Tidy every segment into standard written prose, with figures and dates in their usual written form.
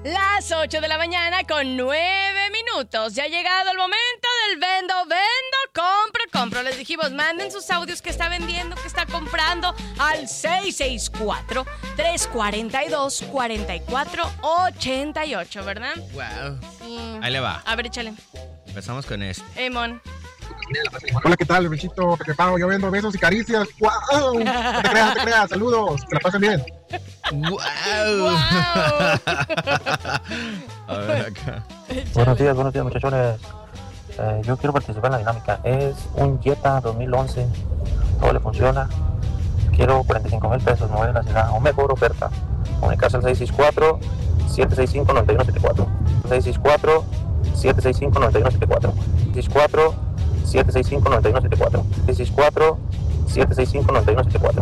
Las 8 de la mañana con 9 minutos. Ya ha llegado el momento del vendo, compro. Les dijimos, manden sus audios que está vendiendo, que está comprando al 664-342-4488, ¿verdad? Wow. Sí. Ahí le va. A ver, échale. Empezamos con este. Mon. Hola, ¿qué tal, Bechito? Pepe Pau, yo vendo besos y caricias. ¡Wow! No te creas, saludos, que la pasen bien. ¡Wow! A ver acá. Buenos días, muchachones. Yo quiero participar en la dinámica. Es un Jetta 2011. Todo le funciona. Quiero 45,000 pesos. Me voy a la ciudad. Aún mejor oferta. Comunicarse al 664-765-9174. 664-765-9174. 664-765-9174. 664-765-9174.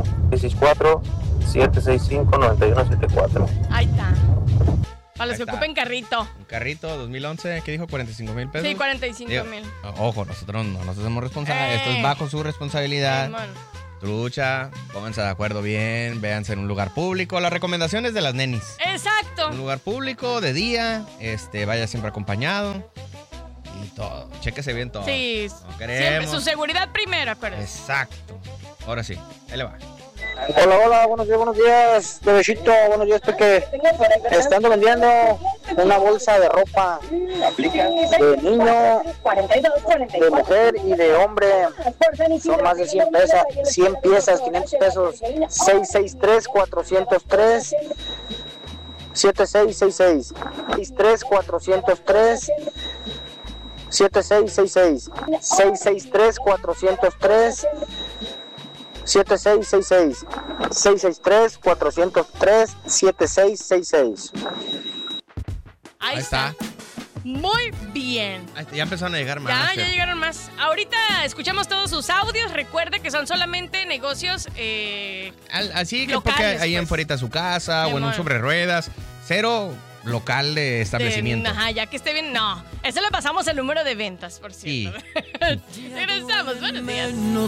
664-765-9174. Ahí está. Para los Ahí que está. ocupen carrito. Un carrito 2011, ¿qué dijo? 45,000 pesos. Sí, 45,000. Ojo, nosotros no nos hacemos responsables. Esto es bajo su responsabilidad. Trucha, pónganse de acuerdo bien, véanse en un lugar público. Las recomendaciones de las nenis. Exacto. Un lugar público, de día, vaya siempre acompañado. Y todo. Chéquese bien todo. Sí. No queremos. Siempre su seguridad primero, acuérdense. Exacto. Ahora sí, ahí le va. Hola, buenos días, bebecito, buenos días, porque estando vendiendo una bolsa de ropa de niño, de mujer y de hombre, son más de 100 piezas, 500 pesos, 663-403, 7666, 663-403, 7666, 663-403, 7666 663-403-7666. Ahí está. Muy bien. Ya empezaron a llegar más. Ya llegaron más. Ahorita escuchamos todos sus audios. Recuerde que son solamente negocios así que locales, porque ahí pues. en fuera su casa o en un sobre ruedas. Cero local de establecimiento. Ajá, ya que esté bien. No, eso le pasamos el número de ventas, por cierto. Sí. Regresamos. Buenos días.